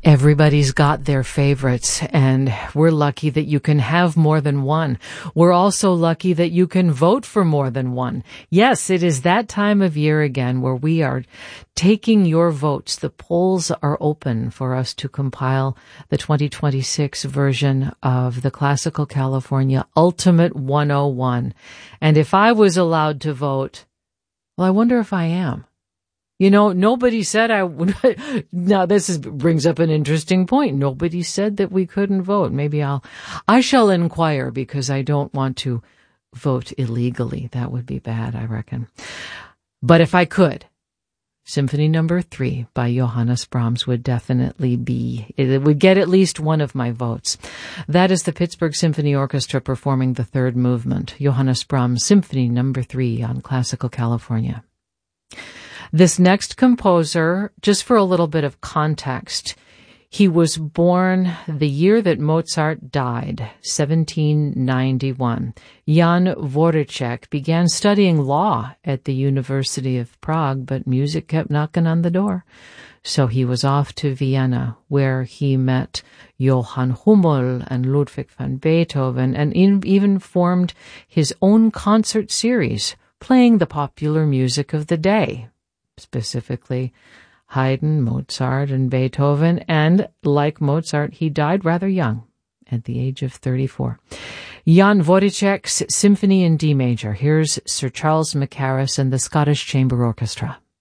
Everybody's got their favorites, and we're lucky that you can have more than one. We're also lucky that you can vote for more than one. Yes, it is that time of year again where we are taking your votes. The polls are open for us to compile the 2026 version of the Classical California Ultimate 101. And if I was allowed to vote, well, I wonder if I am. You know, nobody said I would. Now, brings up an interesting point. Nobody said that we couldn't vote. Maybe I shall inquire, because I don't want to vote illegally. That would be bad, I reckon. But if I could, Symphony Number 3 by Johannes Brahms would definitely it would get at least one of my votes. That is the Pittsburgh Symphony Orchestra performing the third movement, Johannes Brahms Symphony Number 3 on Classical California. This next composer, just for a little bit of context, he was born the year that Mozart died, 1791. Jan Voracek began studying law at the University of Prague, but music kept knocking on the door. So he was off to Vienna, where he met Johann Hummel and Ludwig van Beethoven, and even formed his own concert series, playing the popular music of the day. Specifically Haydn, Mozart, and Beethoven, and like Mozart, he died rather young, at the age of 34. Jan Voracek's Symphony in D major. Here's Sir Charles Mackerras and the Scottish Chamber Orchestra.